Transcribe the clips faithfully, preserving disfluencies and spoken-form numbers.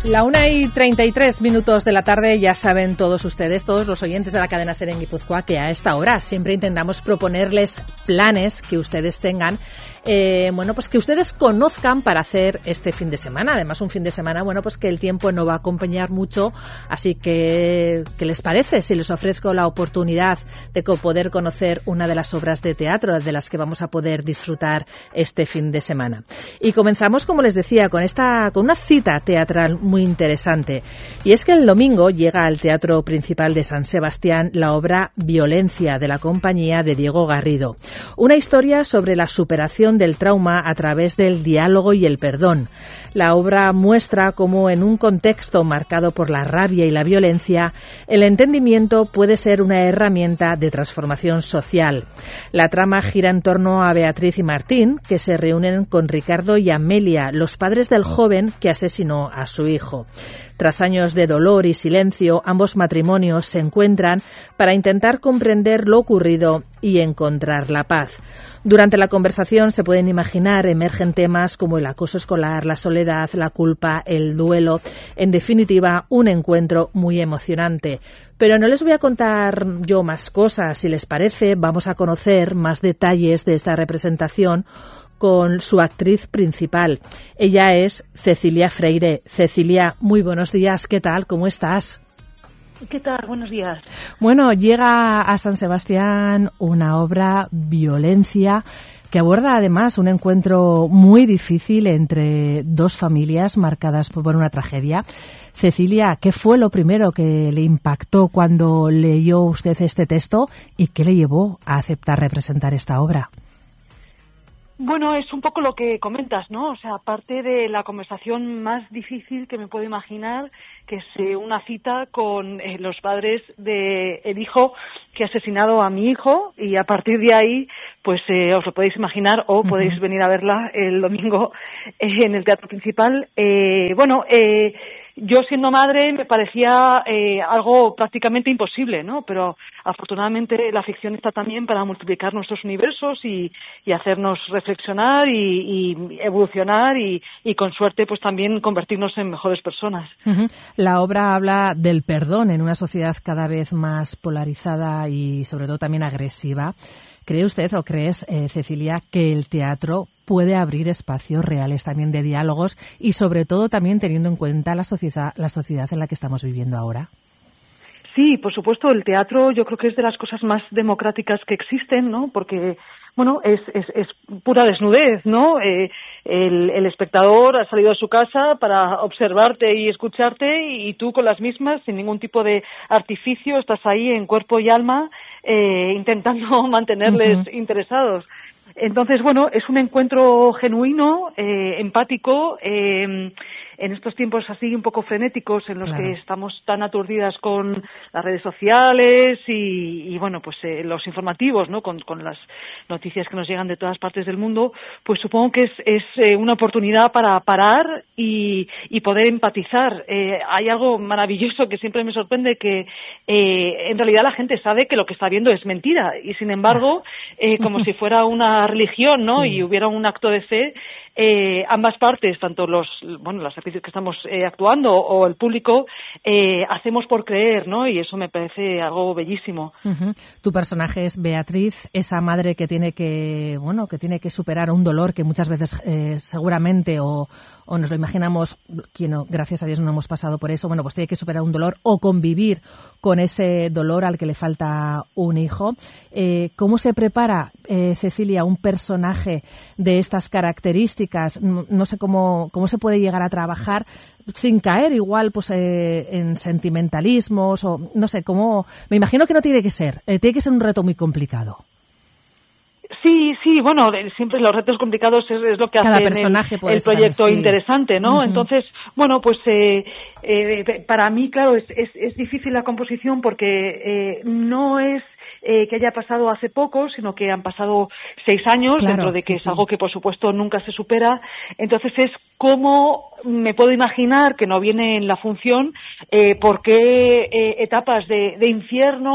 La una y treinta y tres minutos de la tarde, ya saben todos ustedes, todos los oyentes de la cadena SER en Guipúzcoa, que a esta hora siempre intentamos proponerles planes que ustedes tengan, eh, bueno, pues que ustedes conozcan para hacer este fin de semana. Además, un fin de semana, bueno, pues que el tiempo no va a acompañar mucho, así que, ¿qué les parece si les ofrezco la oportunidad de poder conocer una de las obras de teatro de las que vamos a poder disfrutar este fin de semana? Y comenzamos, como les decía, con esta, con una cita teatral muy interesante. Y es que el domingo llega al Teatro Principal de San Sebastián la obra Violencia, de la compañía de Diego Garrido. Una historia sobre la superación del trauma a través del diálogo y el perdón. La obra muestra cómo, en un contexto marcado por la rabia y la violencia, el entendimiento puede ser una herramienta de transformación social. La trama gira en torno a Beatriz y Martín, que se reúnen con Ricardo y Amelia, los padres del joven que asesinó a su hijo. Tras años de dolor y silencio, ambos matrimonios se encuentran para intentar comprender lo ocurrido y encontrar la paz. Durante la conversación, se pueden imaginar, emergen temas como el acoso escolar, la soledad, la culpa, el duelo. En definitiva, un encuentro muy emocionante. Pero no les voy a contar yo más cosas. Si les parece, vamos a conocer más detalles de esta representación con su actriz principal. Ella es Cecilia Freire. Cecilia, muy buenos días. ¿Qué tal? ¿Cómo estás? ¿Qué tal? Buenos días. Bueno, llega a San Sebastián una obra, Violencia, que aborda además un encuentro muy difícil entre dos familias marcadas por una tragedia. Cecilia, ¿qué fue lo primero que le impactó cuando leyó usted este texto y qué le llevó a aceptar representar esta obra? Bueno, es un poco lo que comentas, ¿no? O sea, aparte de la conversación más difícil que me puedo imaginar, que es eh, una cita con eh, los padres de el hijo que ha asesinado a mi hijo, y a partir de ahí, pues eh, os lo podéis imaginar o uh-huh. podéis venir a verla el domingo eh, en el Teatro Principal. Eh, bueno, eh, yo siendo madre me parecía eh, algo prácticamente imposible, ¿no? Pero afortunadamente la ficción está también para multiplicar nuestros universos y, y hacernos reflexionar y, y evolucionar y, y con suerte pues también convertirnos en mejores personas. Uh-huh. La obra habla del perdón en una sociedad cada vez más polarizada y sobre todo también agresiva. ¿Cree usted o crees, eh, Cecilia, que el teatro puede abrir espacios reales también de diálogos y sobre todo también teniendo en cuenta la sociedad, la sociedad en la que estamos viviendo ahora? Sí, por supuesto, el teatro yo creo que es de las cosas más democráticas que existen, ¿no? Porque, bueno, es, es, es pura desnudez, ¿no? Eh, el, el espectador ha salido de su casa para observarte y escucharte y tú con las mismas, sin ningún tipo de artificio, estás ahí en cuerpo y alma eh, intentando mantenerles uh-huh. interesados. Entonces, bueno, es un encuentro genuino, eh, empático, eh, en estos tiempos así un poco frenéticos en los claro. que estamos tan aturdidas con las redes sociales y, y bueno, pues eh, los informativos, ¿no? Con, con las noticias que nos llegan de todas partes del mundo, pues supongo que es, es eh, una oportunidad para parar y, y poder empatizar. Eh, hay algo maravilloso que siempre me sorprende, que eh, en realidad la gente sabe que lo que está viendo es mentira y sin embargo, eh, como si fuera una religión, ¿no? Sí. Y hubiera un acto de fe, eh, ambas partes, tanto los, bueno, las actrices que estamos eh, actuando o el público, eh, hacemos por creer, ¿no? Y eso me parece algo bellísimo. Uh-huh. Tu personaje es Beatriz, esa madre que tiene que, bueno, que tiene que superar un dolor que muchas veces eh, seguramente o, o nos lo imaginamos, que no, gracias a Dios no hemos pasado por eso, bueno, pues tiene que superar un dolor o convivir con ese dolor al que le falta un hijo. Eh, ¿Cómo se prepara, eh, Cecilia, un personaje de estas características? No, no sé cómo, cómo se puede llegar a trabajar sin caer igual pues eh, en sentimentalismos o no sé cómo. Me imagino que no tiene que ser, eh, tiene que ser un reto muy complicado. Sí, sí, bueno, siempre los retos complicados es, es lo que Cada hace personaje el, el proyecto saber, sí. interesante, ¿no? Uh-huh. Entonces, bueno, pues eh, eh, para mí, claro, es, es, es difícil la composición porque eh, no es eh, que haya pasado hace poco, sino que han pasado seis años, claro, dentro de que sí, es sí. algo que, por supuesto, nunca se supera. Entonces es cómo me puedo imaginar, que no viene en la función, eh, por qué eh, etapas de, de infierno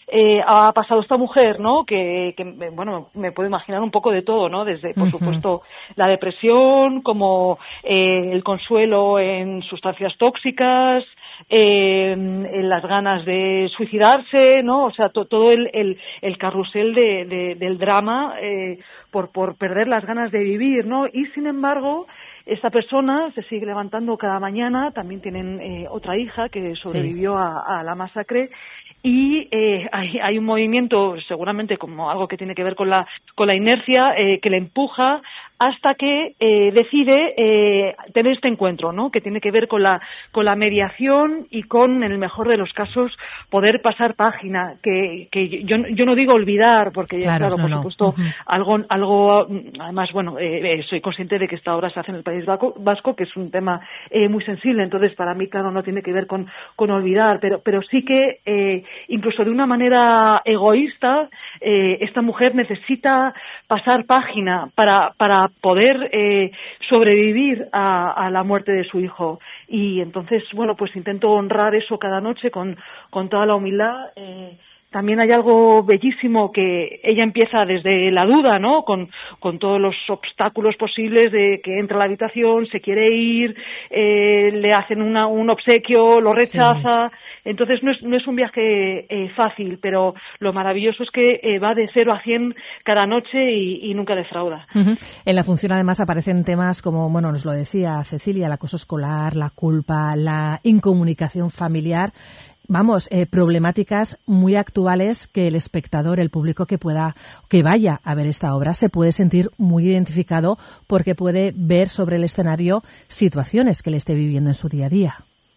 eh, ha pasado esta mujer, ¿no? Que, que, bueno, me puedo imaginar un poco de todo, ¿no? Desde, por uh-huh. supuesto, la depresión, como eh, el consuelo en sustancias tóxicas, eh, en las ganas de suicidarse, ¿no? O sea, to, todo el, el, el carrusel de, de, del drama eh, por, por perder las ganas de vivir, ¿no? Y, sin embargo, esta persona se sigue levantando cada mañana, también tienen eh, otra hija que sobrevivió sí. a, a la masacre, y eh, hay, hay un movimiento, seguramente como algo que tiene que ver con la, con la inercia, eh, que le empuja hasta que eh, decide eh, tener este encuentro, ¿no? Que tiene que ver con la con la mediación y con, en el mejor de los casos, poder pasar página, que que yo yo no digo olvidar, porque claro, claro no, por no. supuesto uh-huh. algo algo además bueno eh, soy consciente de que esta obra se hace en el País Vasco, Vasco que es un tema eh, muy sensible, entonces para mí claro no tiene que ver con con olvidar, pero pero sí que eh, incluso de una manera egoísta eh, esta mujer necesita pasar página para para poder eh, sobrevivir a, a la muerte de su hijo. Y entonces, bueno, pues intento honrar eso cada noche con, con toda la humildad. Eh, también hay algo bellísimo que ella empieza desde la duda, ¿no? Con, con todos los obstáculos posibles de que entra a la habitación, se quiere ir, eh, le hacen una, un obsequio, lo rechaza. Sí. Entonces no es, no es un viaje eh, fácil, pero lo maravilloso es que eh, va de cero a cien cada noche y, y nunca defrauda. Uh-huh. En la función además aparecen temas como, bueno, nos lo decía Cecilia, el acoso escolar, la culpa, la incomunicación familiar. Vamos, eh, problemáticas muy actuales que el espectador, el público que pueda, que vaya a ver esta obra, se puede sentir muy identificado porque puede ver sobre el escenario situaciones que le esté viviendo en su día a día.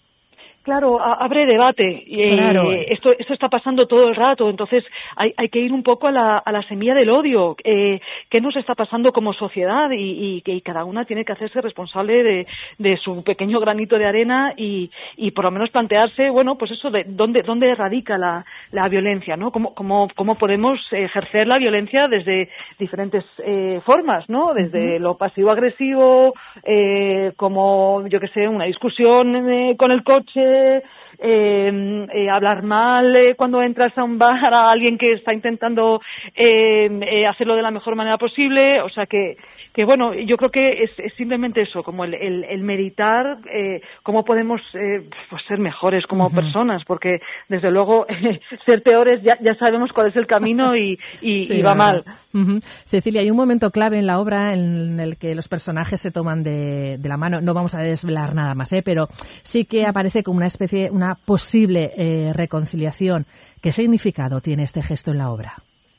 Claro, abre debate. Claro. Eh, esto, esto está pasando todo el rato, entonces hay, hay que ir un poco a la, a la semilla del odio. Eh, ¿Qué nos está pasando como sociedad? Y, y, y cada una tiene que hacerse responsable de, de su pequeño granito de arena y, y por lo menos plantearse, bueno, pues eso de dónde, dónde radica la, la violencia, ¿no? ¿Cómo, cómo, cómo podemos ejercer la violencia desde diferentes eh, formas, ¿no? Desde uh-huh. lo pasivo-agresivo, eh, como, yo qué sé, una discusión eh, con el coche, Eh, eh, hablar mal eh, cuando entras a un bar a alguien que está intentando eh, eh, hacerlo de la mejor manera posible, o sea que, que bueno, yo creo que es, es simplemente eso, como el, el, el meditar eh, cómo podemos eh, pues ser mejores como uh-huh. personas, porque desde luego eh, ser peores ya, ya sabemos cuál es el camino y, y, sí, y va mal. Uh-huh. Cecilia, hay un momento clave en la obra en el que los personajes se toman de, de la mano, no vamos a desvelar nada más, ¿eh? Pero sí que aparece como una especie, una posible eh, reconciliación. ¿Qué significado tiene este gesto en la obra?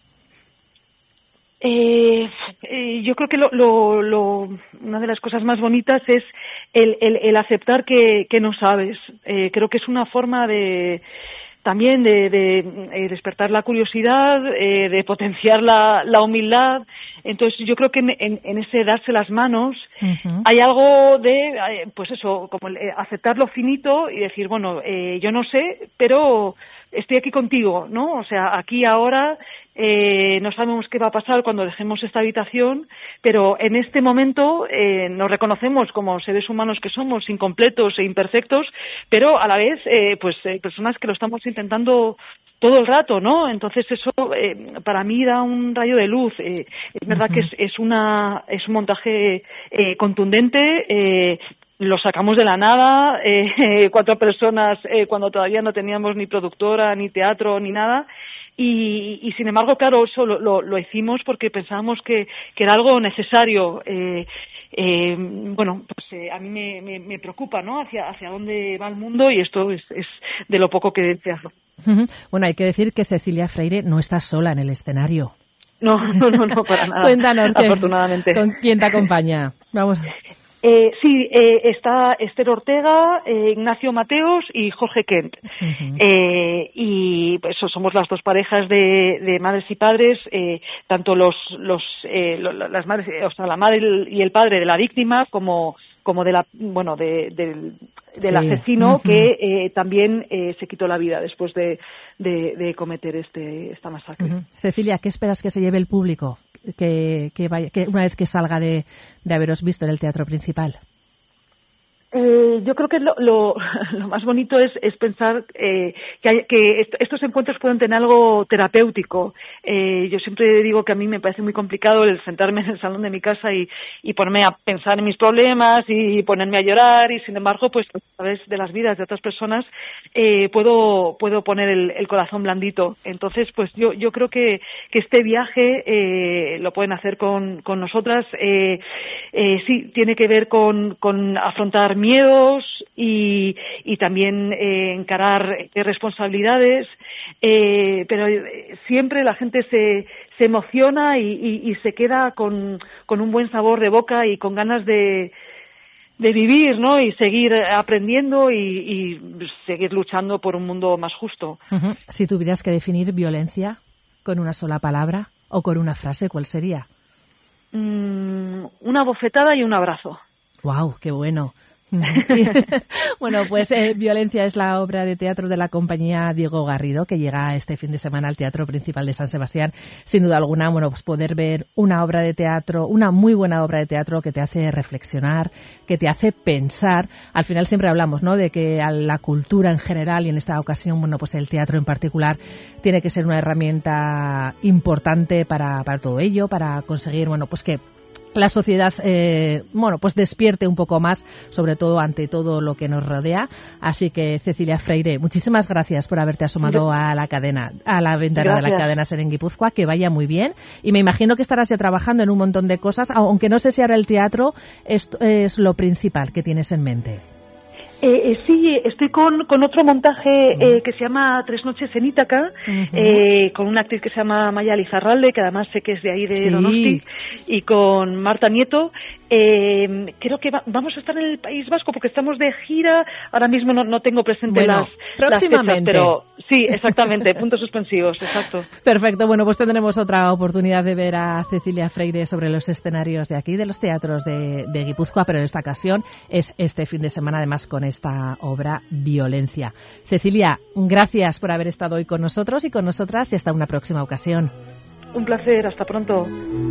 Eh, eh, yo creo que lo, lo, lo, una de las cosas más bonitas es el, el, el aceptar que, que no sabes. Eh, creo que es una forma de también de, de eh, despertar la curiosidad, eh, de potenciar la, la humildad. Entonces yo creo que en, en, en ese darse las manos uh-huh. hay algo de, eh, pues eso, como el, eh, aceptar lo finito y decir, bueno, eh, yo no sé, pero estoy aquí contigo, ¿no? O sea, aquí ahora eh, no sabemos qué va a pasar cuando dejemos esta habitación, pero en este momento eh, nos reconocemos como seres humanos que somos, incompletos e imperfectos, pero a la vez, eh, pues eh, personas que lo estamos intentando todo el rato, ¿no? Entonces eso eh, para mí da un rayo de luz. Eh, es verdad uh-huh. que es, es una es un montaje eh, contundente. Eh, lo sacamos de la nada, eh, cuatro personas eh, cuando todavía no teníamos ni productora, ni teatro, ni nada. Y, y sin embargo, claro, eso lo, lo, lo hicimos porque pensábamos que, que era algo necesario. Eh, eh, bueno, pues eh, a mí me, me, me preocupa, ¿no? Hacia, hacia dónde va el mundo y esto es, es de lo poco que desearlo. Bueno, hay que decir que Cecilia Freire no está sola en el escenario. No, no, no, no para nada. Cuéntanos, afortunadamente. Que, ¿con quién te acompaña? Vamos. Eh, sí, eh, está Esther Ortega, eh, Ignacio Mateos y Jorge Kent. Uh-huh. Eh, y pues somos las dos parejas de, de madres y padres, eh, tanto los, los, eh, las madres, o sea, la madre y el padre de la víctima como como de la, bueno, de, de, del, del sí. asesino uh-huh. que eh, también eh, se quitó la vida después de, de, de cometer este esta masacre. Uh-huh. Cecilia, ¿qué esperas que se lleve el público? Que, que vaya, que una vez que salga de, de haberos visto en el teatro principal. Eh, Eh, yo creo que lo, lo, lo más bonito es, es pensar eh, que, hay, que est- estos encuentros pueden tener algo terapéutico. Eh, yo siempre digo que a mí me parece muy complicado el sentarme en el salón de mi casa y, y ponerme a pensar en mis problemas y ponerme a llorar, y sin embargo, pues a través de las vidas de otras personas eh, puedo puedo poner el, el corazón blandito. Entonces, pues yo yo creo que, que este viaje eh, lo pueden hacer con, con nosotras. Eh, eh, sí, tiene que ver con, con afrontar miedos y, y también eh, encarar eh, responsabilidades, eh, pero eh, siempre la gente se, se emociona y, y, y se queda con, con un buen sabor de boca y con ganas de, de vivir, ¿no? Y seguir aprendiendo y, y seguir luchando por un mundo más justo. Uh-huh. Si tuvieras que definir violencia con una sola palabra o con una frase, ¿cuál sería? Mm, una bofetada y un abrazo. ¡Wow! ¡Qué bueno! Bueno, pues eh, Violencia es la obra de teatro de la compañía Diego Garrido, que llega este fin de semana al Teatro Principal de San Sebastián. Sin duda alguna, bueno, pues poder ver una obra de teatro, una muy buena obra de teatro que te hace reflexionar, que te hace pensar. Al final siempre hablamos, ¿no?, de que a la cultura en general, y en esta ocasión, bueno, pues el teatro en particular, tiene que ser una herramienta importante para, para todo ello, para conseguir, bueno, pues que la sociedad, eh, bueno, pues despierte un poco más, sobre todo ante todo lo que nos rodea. Así que, Cecilia Freire, muchísimas gracias por haberte asomado a la cadena, a la ventana gracias. de la cadena SER en Guipúzcoa. Que vaya muy bien. Y me imagino que estarás ya trabajando en un montón de cosas, aunque no sé si ahora el teatro es, es lo principal que tienes en mente. Eh, eh, sí, estoy con, con otro montaje eh, que se llama Tres noches en Ítaca, uh-huh. eh, con una actriz que se llama Maya Lizarralde, que además sé que es de ahí de sí. Donosti, y con Marta Nieto. Eh, creo que va, vamos a estar en el País Vasco porque estamos de gira. Ahora mismo no, no tengo presente bueno, las, próximamente. las fechas, pero sí, exactamente, puntos suspensivos, exacto. Perfecto, bueno, pues tendremos otra oportunidad de ver a Cecilia Freire sobre los escenarios de aquí, de los teatros de, de Guipúzcoa, pero en esta ocasión es este fin de semana, además, con esta obra Violencia. Cecilia, gracias por haber estado hoy con nosotros y con nosotras, y hasta una próxima ocasión. Un placer, hasta pronto.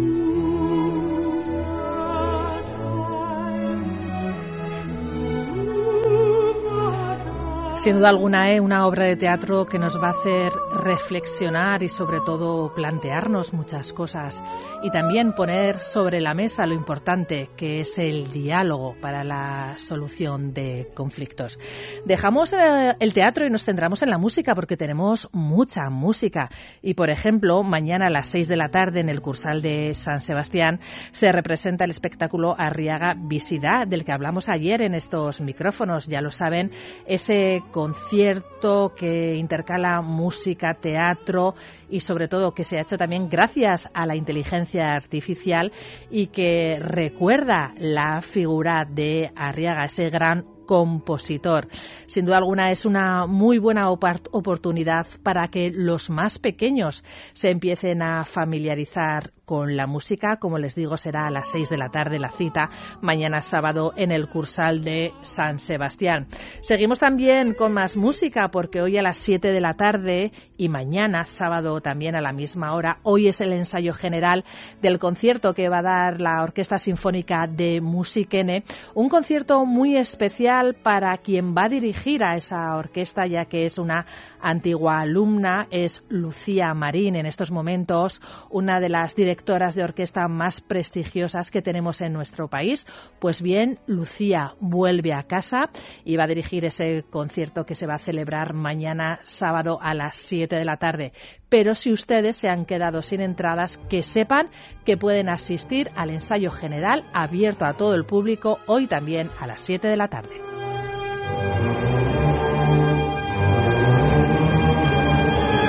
Sin duda alguna, ¿eh? Una obra de teatro que nos va a hacer reflexionar y sobre todo plantearnos muchas cosas, y también poner sobre la mesa lo importante que es el diálogo para la solución de conflictos. Dejamos eh, el teatro y nos centramos en la música, porque tenemos mucha música. Y, por ejemplo, mañana a las seis de la tarde en el Cursal de San Sebastián se representa el espectáculo Arriaga Visida, del que hablamos ayer en estos micrófonos. Ya lo saben, ese concierto que intercala música, teatro y sobre todo que se ha hecho también gracias a la inteligencia artificial y que recuerda la figura de Arriaga, ese gran compositor. Sin duda alguna es una muy buena oportunidad para que los más pequeños se empiecen a familiarizar con la música. Como les digo, será a las seis de la tarde la cita, mañana sábado en el Cursal de San Sebastián. Seguimos también con más música, porque hoy a las siete de la tarde y mañana sábado también a la misma hora, hoy es el ensayo general del concierto que va a dar la Orquesta Sinfónica de Musikene, un concierto muy especial para quien va a dirigir a esa orquesta, ya que es una antigua alumna, es Lucía Marín, en estos momentos una de las directoras de orquesta más prestigiosas que tenemos en nuestro país. Pues bien, Lucía vuelve a casa y va a dirigir ese concierto que se va a celebrar mañana sábado a las siete de la tarde. Pero si ustedes se han quedado sin entradas, que sepan que pueden asistir al ensayo general abierto a todo el público hoy también a las siete de la tarde.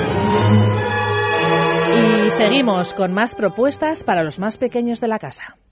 Y seguimos con más propuestas para los más pequeños de la casa.